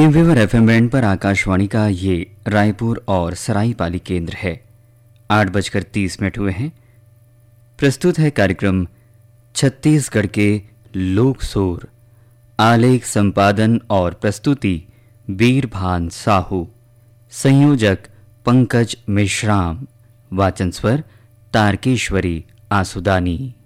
Medium wave और FM band पर आकाशवाणी का ये रायपुर और सराईपाली केंद्र है। 8:30 हुए हैं। प्रस्तुत है कार्यक्रम छत्तीसगढ़ के लोक सोर। आलेख संपादन और प्रस्तुति बीरभान साहू। संयोजक पंकज मेश्राम। वाचन स्वर तारकेश्वरी आसुदानी।